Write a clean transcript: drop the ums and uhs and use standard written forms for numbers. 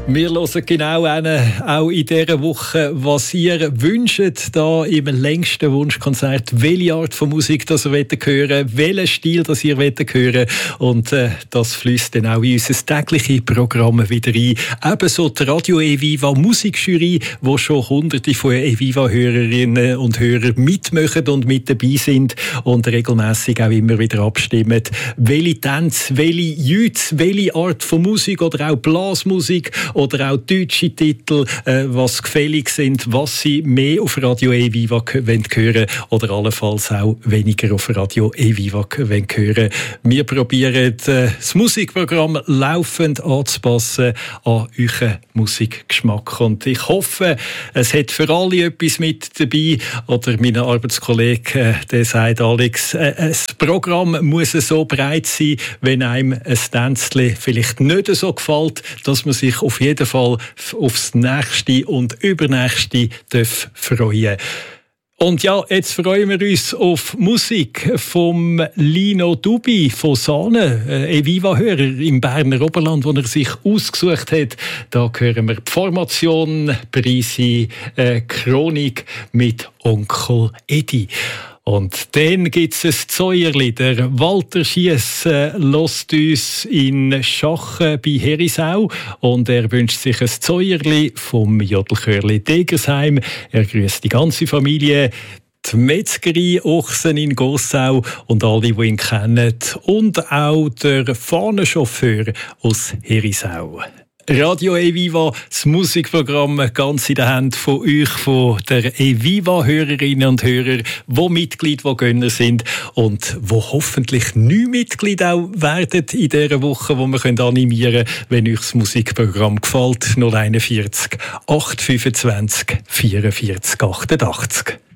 Wir hören genau auch in dieser Woche, was ihr wünscht, da im längsten Wunschkonzert, welche Art von Musik das ihr hören wollt, welchen Stil das ihr hören wollt. Und das fließt dann auch in unser tägliches Programm wieder ein. Ebenso die Radio Eviva Musikjury, wo schon hunderte von Eviva-Hörerinnen und Hörern mitmachen und mit dabei sind und regelmässig auch immer wieder abstimmen, welche Tänze, welche Jüte, welche Art von Musik oder auch Blasmusik oder auch deutsche Titel, was gefällig sind, was sie mehr auf Radio Eviva hören wollen oder allenfalls auch weniger auf Radio Eviva hören wollen. Wir probieren das Musikprogramm laufend anzupassen an euren Musikgeschmack. Und ich hoffe, es hat für alle etwas mit dabei. Oder mein Arbeitskollege, der sagt, Alex, das Programm muss so breit sein, wenn einem ein Tänzchen vielleicht nicht so gefällt, dass man sich auf jeden Fall aufs nächste und übernächste freuen darf. Und ja, jetzt freuen wir uns auf Musik vom Lino Dubi von Sahne, Eviva-Hörer im Berner Oberland, wo er sich ausgesucht hat. Da hören wir die Formation Preisi Chronik mit Onkel Edi. Und dann gibt es ein Zäuerli. Der Walter Schiess lässt uns in Schachen bei Herisau und er wünscht sich ein Zäuerli vom Jodelchörli Degersheim. Er grüßt die ganze Familie, die Metzgerei Ochsen in Gossau und alle, die ihn kennen, und auch der Fahnenchauffeur aus Herisau. Radio Eviva, das Musikprogramm ganz in der Hand von euch, von der Eviva-Hörerinnen und Hörer, die Mitglied, die Gönner sind und wo hoffentlich neue Mitglieder auch werden in dieser Woche, wo wir animieren können, wenn euch das Musikprogramm gefällt. 041 825 44 88.